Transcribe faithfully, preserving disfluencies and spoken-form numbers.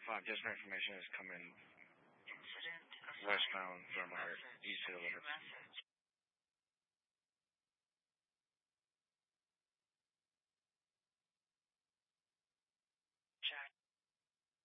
five, dispatch information is coming Incident assigned. westbound from our Message. east to the New limits. message.